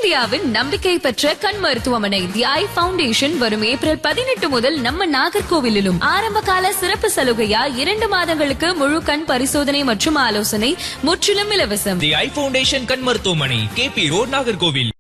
இந்தியாவின் நம்பிக்கை பெற்ற கண் மருத்துவமனை தி ஐ ஃபவுண்டேஷன் வரும் ஏப்ரல் 18 முதல் நம்ம நாகர்கோவிலிலும் ஆரம்ப கால சிறப்பு சலுகையா 2 மாதங்களுக்கு முழு கண் பரிசோதனை மற்றும் ஆலோசனை முற்றிலும் இலவசம். தி ஐ ஃபவுண்டேஷன் கண் மருத்துவமனை, KP ரோட், நாகர்கோவில்.